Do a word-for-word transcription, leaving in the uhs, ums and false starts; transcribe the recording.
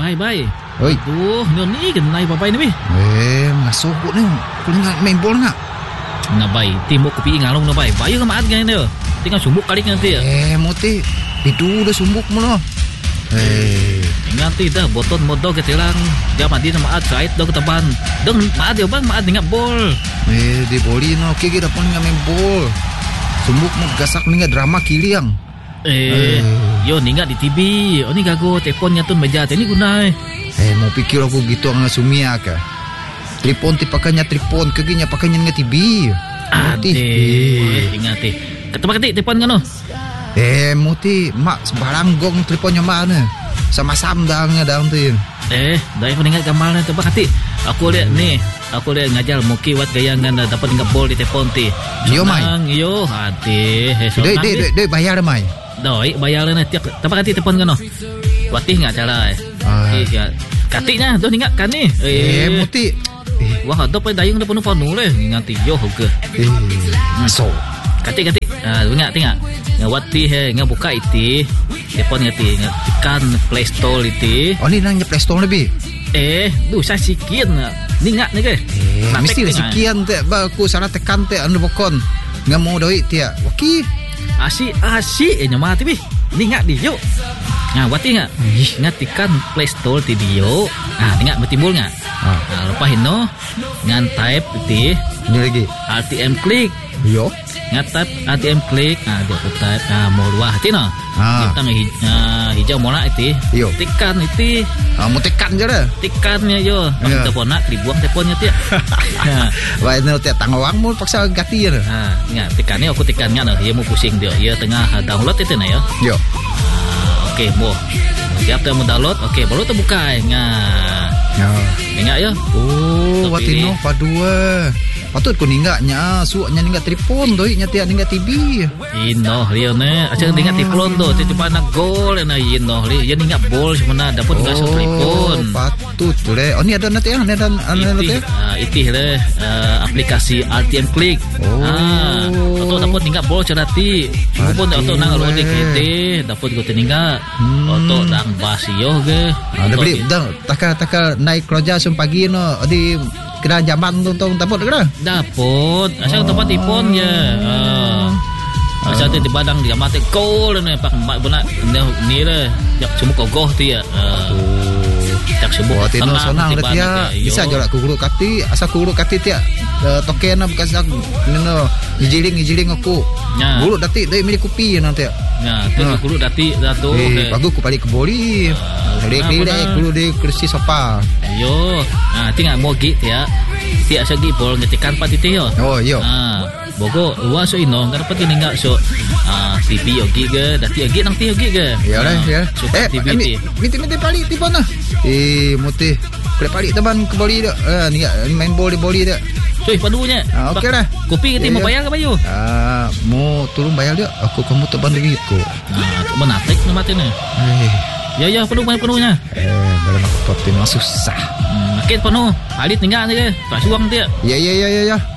Bay, bay. Oi. Tuh, ni kenai papai ni, bi. Eh, ngasuh ko ni. Ko nak main bola nak. Na bay, timuk kopi ngalong na bay. Bayo ka maat ganyan dia. Tinggal sumbuk kali nanti ya. Eh, muti. Pidu dah sumbuk mo no. Eh, nanti dah boton modal ke telang. Dia mati na maat kait daw ketaban. Deng maat dia bang, maat ngap bol. Eh, di boli no. Kiki dapat main bol. Sumbuk mo gasak ni drama kiliang. Eh, yo ningat di T V. Oh ni gago teleponnya tu meja ni guna. Eh, mau pikir aku gitu ang sumia ka. Telepon ti pakainya telepon, keginya pakainya nga T V. Ade, ingat eh. Ketemu ketik telepon kan no? Eh, muti mak sebarang gong teleponnya mana? Sama sam dah nga daun tu. Eh, dah pun ingat gambarnya tu ketik. Aku lihat ni, aku lihat ngajar muki wat gayangan dapat ingat bol di telepon ti. Yo mai. Yo, ade. Dek, dek, dek, dek bayar mai. Doi, bayar na tiap. Tempat ketik telepon kan no? Watih enggak cara eh. Ah. Katiknya tu ingat kan ni. Eh, muti. Eh. Wah, ada pa dayung dah penuh-penuh leh. Ingat yo ke. Eh, so. Katik-katik. Ah, ingat ingat. Ngawati he, ngah buka iti. Telepon ngati, ngatikan Play Store iti. Oh, ni nang Play Store lebih. Eh, duh saya sikit na. Ni ingat ni ke? Eh, mesti sekian te ba aku sana tekan te anu bokon. Ngah mau doi tia. Waki. Asyik-asyik eh nyama ti bi. Ni ingat di yuk. Nah, wati ingat. Ngatikan Play Store ti dio. Ah, ingat bertimbul enggak? Ah, nah, lepas ino ngan type iti. Ni lagi. R T M klik. Yo. Ngatap R T M klik. Ah, dia type ah mau luah hati no. Ah. Kita hij, ah, hijau mola iti. Yo. Tekan iti. Ah, mau tekan je dah. Tekannya yo. Pas telepon nak dibuang teleponnya ti. Wah, ini tiap tangawang mu paksa ganti je. Ah, ingat tekannya aku tekannya no. Dia mau pusing dia. Dia tengah download itu na yo. Yo. Okey, mau. Siap dah mau download. Okey, baru tu buka. Ingat. Ya. Ingat ya. Oh, watino padua. Patut ko ningaknya, suaknya ningak telepon doi, nya tiak ningak T V. Ino, dia ne. Aja ningak telepon tu, tiba na gol na ino. Dia ningak bol semana dapat ningak so telepon. Patut le. Oh, ni ada nanti ah, ni ada nanti. Ah, itih le aplikasi R T M Klik. Ah, atau dapat ningak bol cerati. Pun atau nang rode kete, dapat ko ningak. Atau nang basio ge. Ada beli dah takal-takal naik kerja sem pagi no di kena zaman tu tu dapat ke dah? Dapat. Asal tempat telefon je. Ah. Asal tu di badang di mati gol ni pak mak benak ni le. Jak semua kogoh tu ya. Jak semua tenang senang dah dia. Bisa je lah ku guru kati, asal ku guru kati tiak token nak bekas aku ni no ngijiling-ngijiling aku. Guru dati dari milik kopi nanti. Ya, tu guru dati dah tu. Eh, bagus ku balik ke boli. Relek-relek guru di kursi sofa. Yo, ah tinggal mau git ya. Tiak segi bol ngetikan pat itu yo. Oh, yo. Ah, bogo wa so ino kan dapat ini enggak so ah T V yogi ke, dati yogi nang ti yogi ke. Ya lah, ya. Eh, T V ti. Minti-minti balik ti pon nah. Eh, mutih. Kena balik teman ke boli dak. Ah, ni main bol di boli dak. Cuy, padunya. Ah, okey dah. Kopi kita mau bayar ke bayu? Ah, mau turun bayar dia. Aku kamu teban duit ko. Ah, menatik nama mati ni. Eh. Ya ya penuh banyak penuhnya. Eh, dalam aku top tu susah. Hmm, makin penuh. Halit tinggal ni ke. Tak suang dia. Ya ya ya ya ya.